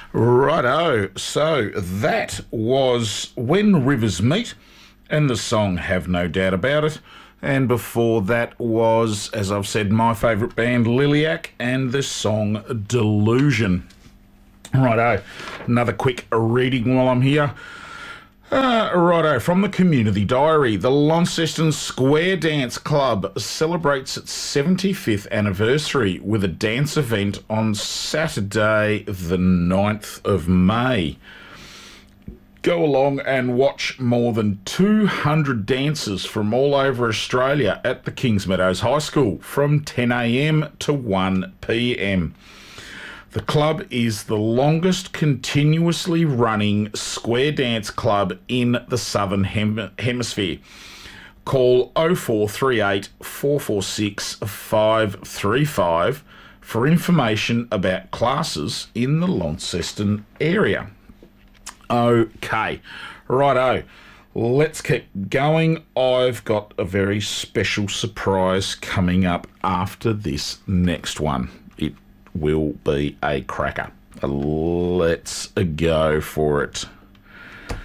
Righto. So that was When Rivers Meet and the song Have No Doubt About It. And before that was, as I've said, my favourite band, Liliac, and the song Delusion. Righto. Another quick reading while I'm here. Righto, from the Community Diary, the Launceston Square Dance Club celebrates its 75th anniversary with a dance event on Saturday the 9th of May. Go along and watch more than 200 dancers from all over Australia at the Kingsmeadows High School from 10 a.m. to 1 p.m. The club is the longest continuously running square dance club in the Southern Hemisphere. Call 0438 446 535 for information about classes in the Launceston area. Okay, righto. Let's keep going. I've got a very special surprise coming up after this next one. It will be a cracker. Let's go for it.